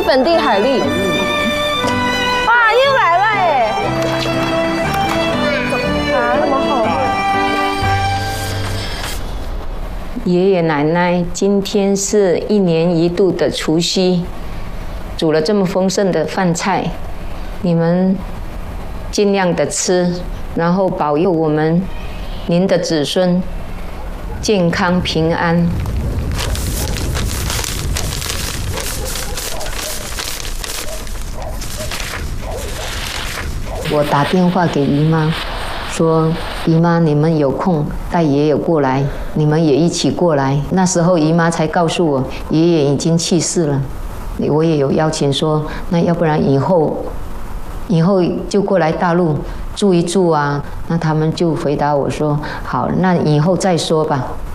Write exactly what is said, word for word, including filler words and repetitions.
本地海蛎。哇，又来了哎！啊，那么厚。 爷爷奶奶，今天是一年一度的除夕，煮了这么丰盛的饭菜，你们尽量的吃，然后保佑我们您的子孙健康平安。我打电话给姨妈，说姨妈，你们有空带爷爷过来，你们也一起过来。那时候姨妈才告诉我，爷爷已经去世了。我也有邀请说，那要不然以后，以后就过来大陆住一住啊。那他们就回答我说，好，那以后再说吧。